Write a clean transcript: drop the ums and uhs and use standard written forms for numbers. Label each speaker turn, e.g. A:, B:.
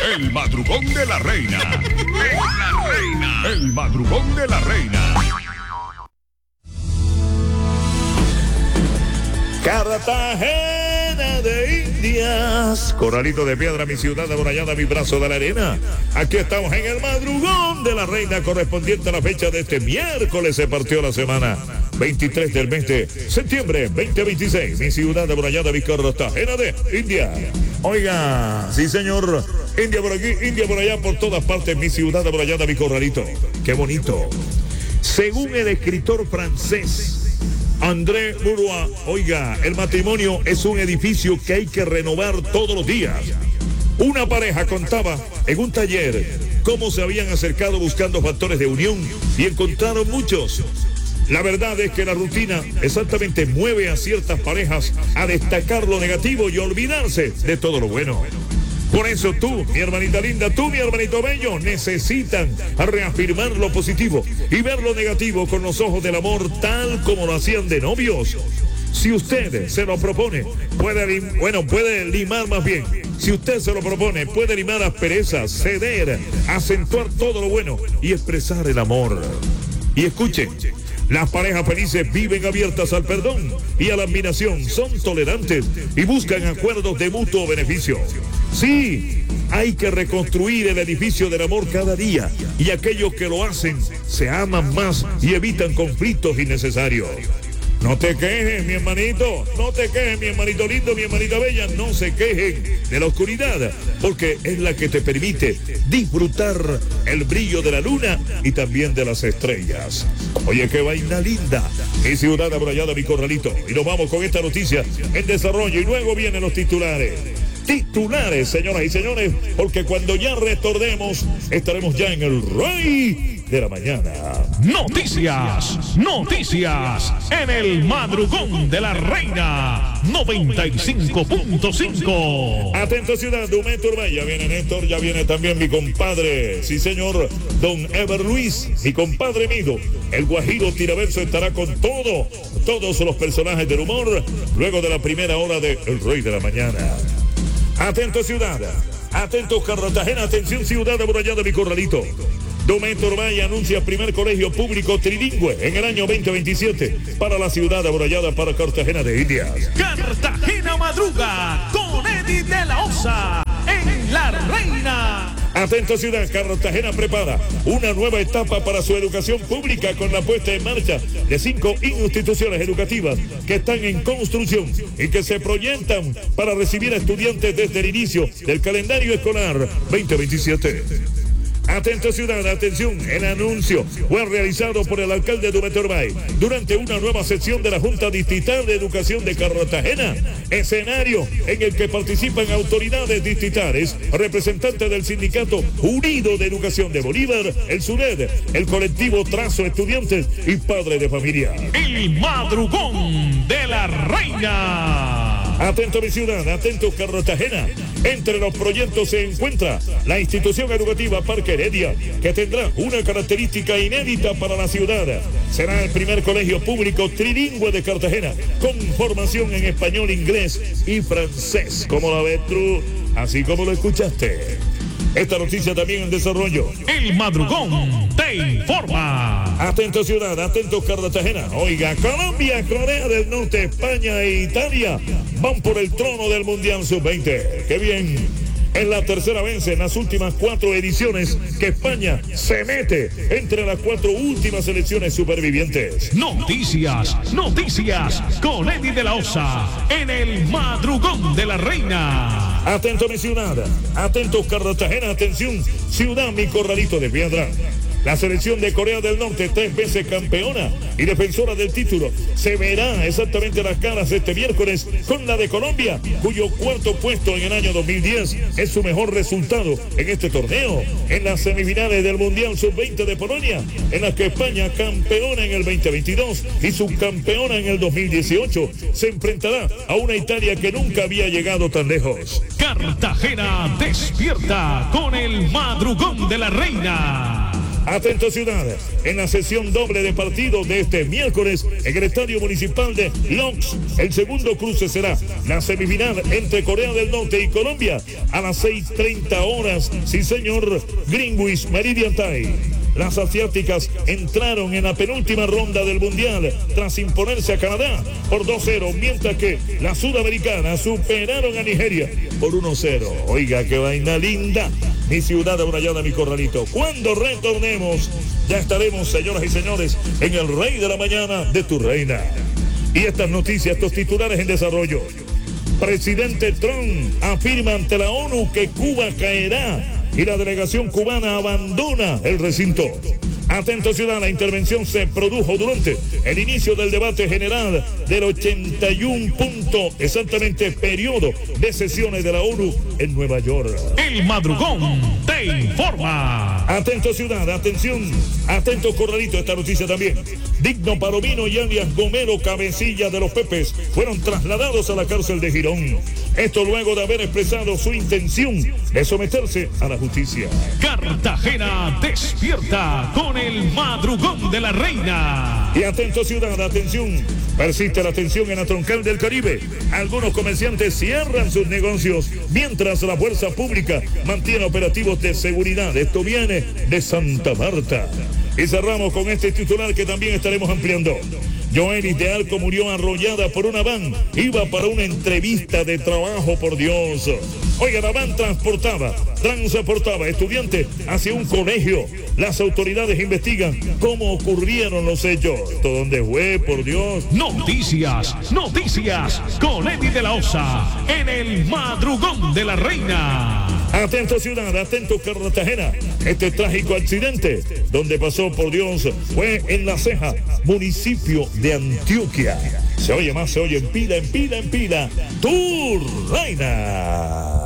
A: El madrugón de la reina. El madrugón de la reina.
B: Cartagena de Indias, Corralito de Piedra, mi ciudad amurallada, mi brazo de la arena. Aquí estamos en el madrugón de la reina, correspondiente a la fecha de este miércoles. Se partió la semana 23 del mes de septiembre 2026. Mi ciudad amurallada, mi Cartagena de Indias. Oiga, sí señor, India por aquí, India por allá, por todas partes. Mi ciudad amurallada, mi Corralito. Qué bonito. Según el escritor francés André Maurois, oiga, el matrimonio es un edificio que hay que renovar todos los días. Una pareja contaba en un taller cómo se habían acercado buscando factores de unión y encontraron muchos. La verdad es que la rutina exactamente mueve a ciertas parejas a destacar lo negativo y olvidarse de todo lo bueno. Por eso tú, mi hermanita linda, tú, mi hermanito bello, necesitan reafirmar lo positivo y ver lo negativo con los ojos del amor, tal como lo hacían de novios. Si usted se lo propone, puede limar más bien. Si usted se lo propone, puede limar asperezas, ceder, acentuar todo lo bueno y expresar el amor. Y escuchen, las parejas felices viven abiertas al perdón y a la admiración, son tolerantes y buscan acuerdos de mutuo beneficio. Sí, hay que reconstruir el edificio del amor cada día y aquellos que lo hacen se aman más y evitan conflictos innecesarios. No te quejes, mi hermanito, no te quejes, mi hermanito lindo, mi hermanita bella, no se quejen de la oscuridad, porque es la que te permite disfrutar el brillo de la luna y también de las estrellas. Oye, qué vaina linda, mi ciudad amurallada, mi Corralito. Y nos vamos con esta noticia en desarrollo y luego vienen los titulares. Titulares, señoras y señores, porque cuando ya retornemos, estaremos ya en el Rey de la Mañana.
C: Noticias en el madrugón de la reina 95.5.
B: Atento ciudad, Dumento Urbay, ya viene Néstor, ya viene también mi compadre, sí señor, don Ever Luis, mi compadre Mido. El Guajiro Tiraverso estará con todos los personajes del humor, luego de la primera hora de El Rey de la Mañana. Atento ciudad, atento Cartagena, atención ciudad amurallada, mi Corralito. Dumento Urbay anuncia primer colegio público trilingüe en el año 2027 para la ciudad amurallada, para Cartagena de Indias.
C: Cartagena madruga con Eddie de la Osa en La Reina.
B: Atento ciudad, Cartagena prepara una nueva etapa para su educación pública con la puesta en marcha de 5 instituciones educativas que están en construcción y que se proyectan para recibir a estudiantes desde el inicio del calendario escolar 2027. Atento ciudad, atención, el anuncio fue realizado por el alcalde de Dumento Urbay durante una nueva sesión de la Junta Distrital de Educación de Cartagena, escenario en el que participan autoridades distritales, representantes del Sindicato Unido de Educación de Bolívar, el SUNED, el colectivo Trazo Estudiantes y padres de familia.
C: El madrugón de la reina.
B: Atento mi ciudad, atento Cartagena. Entre los proyectos se encuentra la institución educativa Parque Heredia, que tendrá una característica inédita para la ciudad. Será el primer colegio público trilingüe de Cartagena, con formación en español, inglés y francés. ¿Cómo la ves tú? Así como lo escuchaste. Esta noticia también en desarrollo.
C: El madrugón te informa.
B: Atento ciudad, atento Cartagena. Oiga, Colombia, Corea del Norte, España e Italia van por el trono del Mundial Sub-20. ¡Qué bien! Es la tercera vez en las últimas 4 ediciones que España se mete entre las 4 últimas selecciones supervivientes.
C: Noticias con Eddie de la Osa en el madrugón de la reina.
B: Atento mi ciudad, atento Cartagena, atención ciudad, mi Corralito de Piedra. La selección de Corea del Norte, 3 veces campeona y defensora del título, se verá exactamente las caras este miércoles con la de Colombia, cuyo cuarto puesto en el año 2010 es su mejor resultado en este torneo. En las semifinales del Mundial Sub-20 de Polonia, en las que España, campeona en el 2022 y subcampeona en el 2018, se enfrentará a una Italia que nunca había llegado tan lejos.
C: Cartagena despierta con el madrugón de la reina.
B: Atento ciudad, en la sesión doble de partidos de este miércoles en el Estadio Municipal de Laux. El segundo cruce será la semifinal entre Corea del Norte y Colombia a las 6:30 horas. Sí, señor, Greenwich Meridian Time. Las asiáticas entraron en la penúltima ronda del Mundial tras imponerse a Canadá por 2-0, mientras que las sudamericanas superaron a Nigeria por 1-0. Oiga, qué vaina linda. Mi ciudad amurallada, mi corralito. Cuando retornemos, ya estaremos, señoras y señores, en el Rey de la Mañana de tu reina. Y estas noticias, estos titulares en desarrollo. Presidente Trump afirma ante la ONU que Cuba caerá y la delegación cubana abandona el recinto. Atento ciudad, la intervención se produjo durante el inicio del debate general del 81 exactamente periodo de sesiones de la ONU en Nueva York.
C: El Madrugón te informa.
B: Atento ciudad, atención, atento corralito, esta noticia también. Digno Palomino y alias Gomero Cabecilla de los Pepes fueron trasladados a la cárcel de Girón. Esto luego de haber expresado su intención de someterse a la justicia.
C: Cartagena despierta con el Madrugón de la Reina.
B: Y atento ciudad, atención, persiste la tensión en la troncal del Caribe. Algunos comerciantes cierran sus negocios mientras la fuerza pública mantiene operativos de seguridad. Esto viene de Santa Marta. Y cerramos con este titular que también estaremos ampliando. Joelis de Alco murió arrollada por una van. Iba para una entrevista de trabajo, por Dios. Oiga, la van transportaba estudiantes hacia un colegio. Las autoridades investigan cómo ocurrieron los hechos. ¿Esto dónde fue, por Dios?
C: Noticias con Eddie de la Osa en el Madrugón de la Reina.
B: Atento ciudad, atento Cartagena. Este trágico accidente, donde pasó, por Dios, fue en La Ceja, municipio de Antioquia. Se oye más, se oye en pila, tu reina.